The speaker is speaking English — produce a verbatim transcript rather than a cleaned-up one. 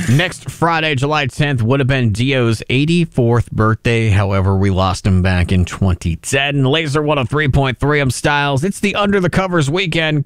Next Friday, July tenth, would have been Dio's eighty-fourth birthday. However, we lost him back in twenty ten. Laser one oh three point three, I'm Styles. It's the Under the Covers weekend.